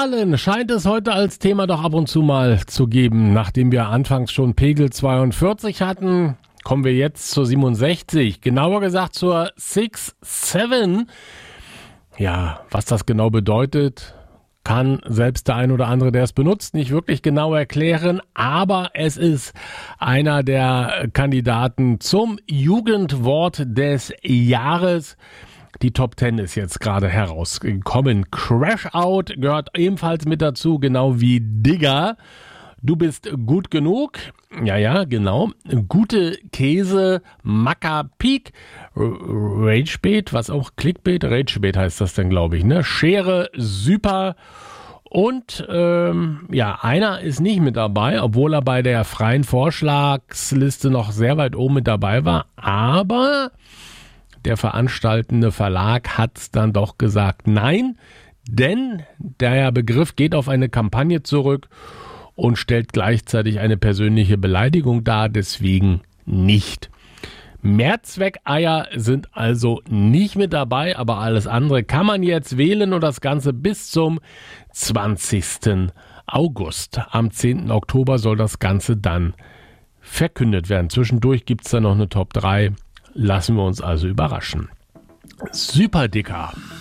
Zahlen scheint es heute als Thema doch ab und zu mal zu geben. Nachdem wir anfangs schon Pegel 42 hatten, kommen wir jetzt zur 67. Genauer gesagt zur 6-7. Ja, was das genau bedeutet, kann selbst der ein oder andere, der es benutzt, nicht wirklich genau erklären. Aber es ist einer der Kandidaten zum Jugendwort des Jahres. Die Top 10 ist jetzt gerade herausgekommen. Crash Out gehört ebenfalls mit dazu, genau wie Digger. Du bist gut genug. Ja, genau. Gute Käse, Macker Peak, Ragebait, was auch Clickbait, Ragebait heißt das dann, glaube ich, ne? Schere, super. Und einer ist nicht mit dabei, obwohl er bei der freien Vorschlagsliste noch sehr weit oben mit dabei war. Aber der veranstaltende Verlag hat es dann doch gesagt, nein, denn der Begriff geht auf eine Kampagne zurück und stellt gleichzeitig eine persönliche Beleidigung dar, deswegen nicht. Mehrzweckeier sind also nicht mit dabei, aber alles andere kann man jetzt wählen und das Ganze bis zum 20. August. Am 10. Oktober soll das Ganze dann verkündet werden. Zwischendurch gibt es dann noch eine Top 3. Lassen wir uns also überraschen. Super Dicker.